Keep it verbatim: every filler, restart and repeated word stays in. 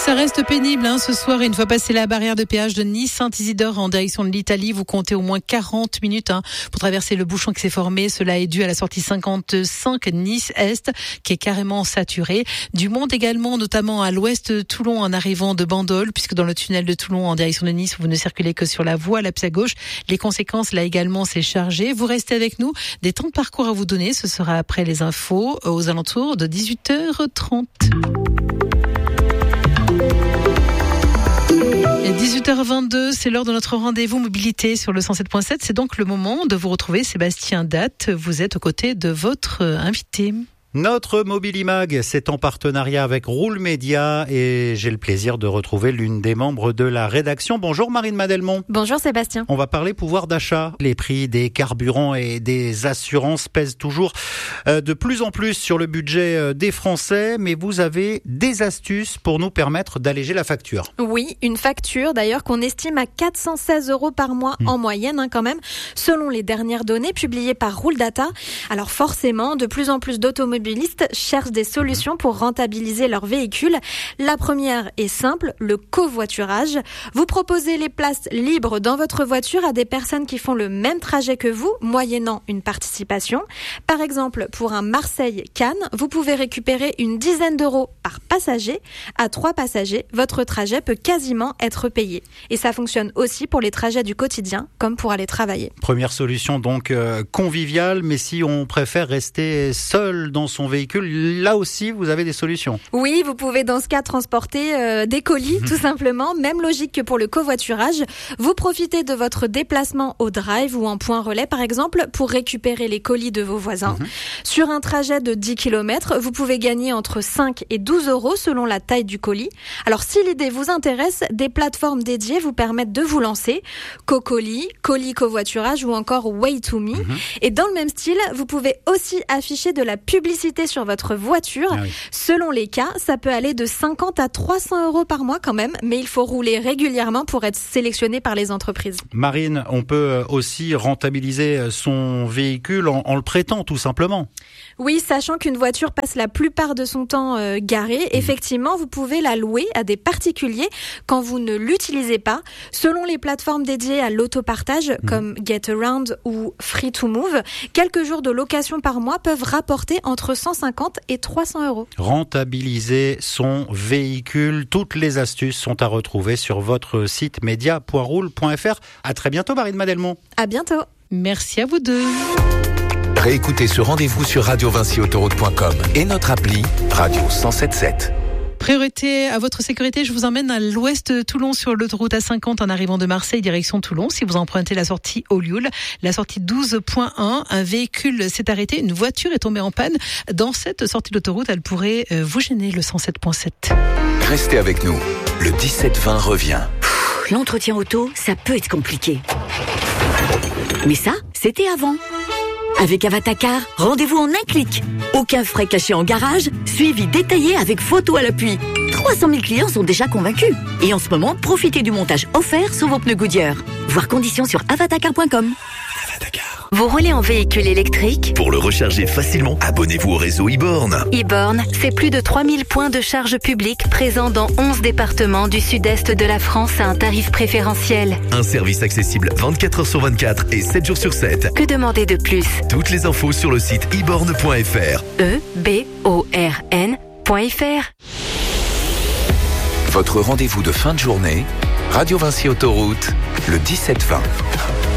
Ça reste pénible hein, ce soir. Et une fois passé la barrière de péage de Nice-Saint-Isidore en direction de l'Italie, vous comptez au moins quarante minutes hein, pour traverser le bouchon qui s'est formé. Cela est dû à la sortie cinquante-cinq Nice-Est qui est carrément saturée. Du monde également, notamment à l'ouest de Toulon en arrivant de Bandol, puisque dans le tunnel de Toulon en direction de Nice, vous ne circulez que sur la voie, la à gauche. Les conséquences, là également, c'est chargé. Vous restez avec nous. Des temps de parcours à vous donner. Ce sera après les infos aux alentours de dix-huit heures trente. dix-huit heures vingt-deux, c'est l'heure de notre rendez-vous mobilité sur le cent sept point sept. C'est donc le moment de vous retrouver. Sébastien Datte, vous êtes aux côtés de votre invité. Notre Mobilimag, c'est en partenariat avec Roule Média et j'ai le plaisir de retrouver l'une des membres de la rédaction. Bonjour Marine Madelmont. Bonjour Sébastien. On va parler pouvoir d'achat. Les prix des carburants et des assurances pèsent toujours de plus en plus sur le budget des Français, mais vous avez des astuces pour nous permettre d'alléger la facture. Oui, une facture d'ailleurs qu'on estime à quatre cent seize euros par mois mmh. en moyenne hein, quand même, selon les dernières données publiées par Roule Data. Alors forcément, de plus en plus d'automobilistes cherchent des solutions pour rentabiliser leur véhicule. La première est simple, le covoiturage. Vous proposez les places libres dans votre voiture à des personnes qui font le même trajet que vous, moyennant une participation. Par exemple, pour un Marseille-Cannes, vous pouvez récupérer une dizaine d'euros par passager. À trois passagers, votre trajet peut quasiment être payé. Et ça fonctionne aussi pour les trajets du quotidien, comme pour aller travailler. Première solution donc euh, conviviale, mais si on préfère rester seul dans son véhicule, là aussi vous avez des solutions. Oui, vous pouvez dans ce cas transporter euh, des colis tout simplement, même logique que pour le covoiturage. Vous profitez de votre déplacement au drive ou en point relais par exemple pour récupérer les colis de vos voisins. Mmh. Sur un trajet de dix kilomètres, vous pouvez gagner entre cinq et douze euros selon la taille du colis. Alors si l'idée vous intéresse, des plateformes dédiées vous permettent de vous lancer. Cocolis, colis covoiturage ou encore Way to Me. Mmh. Et dans le même style, vous pouvez aussi afficher de la publicité sur votre voiture. Ah oui. Selon les cas, ça peut aller de cinquante à trois cents euros par mois quand même, mais il faut rouler régulièrement pour être sélectionné par les entreprises. Marine, on peut aussi rentabiliser son véhicule en, en le prêtant tout simplement. Oui, sachant qu'une voiture passe la plupart de son temps euh, garée, mmh. effectivement, vous pouvez la louer à des particuliers quand vous ne l'utilisez pas. Selon les plateformes dédiées à l'autopartage, mmh. comme GetAround ou Free to Move, quelques jours de location par mois peuvent rapporter entre cent cinquante et trois cents euros. Rentabiliser son véhicule. Toutes les astuces sont à retrouver sur votre site média point roule point f r. À très bientôt, Marine Madelmont. À bientôt. Merci à vous deux. Réécoutez ce rendez-vous sur radio vinci autoroute point com et notre appli Radio cent sept sept. Priorité à votre sécurité, je vous emmène à l'ouest de Toulon sur l'autoroute A cinquante en arrivant de Marseille direction Toulon. Si vous empruntez la sortie Olioul, la sortie douze point un, un véhicule s'est arrêté, une voiture est tombée en panne. Dans cette sortie d'autoroute, elle pourrait vous gêner, le cent sept point sept. Restez avec nous, le dix-sept vingt revient. Pff, l'entretien auto, ça peut être compliqué. Mais ça, c'était avant. Avec Avatacar, rendez-vous en un clic. Aucun frais cachés en garage, suivi détaillé avec photo à l'appui. trois cent mille clients sont déjà convaincus. Et en ce moment, profitez du montage offert sur vos pneus Goodyear. Voir conditions sur avatacar point com. Avatacar. Vous roulez en véhicule électrique ? Pour le recharger facilement, abonnez-vous au réseau e-borne. e-borne, c'est plus de trois mille points de charge publique présents dans onze départements du sud-est de la France à un tarif préférentiel. Un service accessible vingt-quatre heures sur vingt-quatre et sept jours sur sept. Que demander de plus ? Toutes les infos sur le site e borne point f r. E B O R N point F R. Votre rendez-vous de fin de journée, Radio Vinci Autoroute, le dix-sept vingt.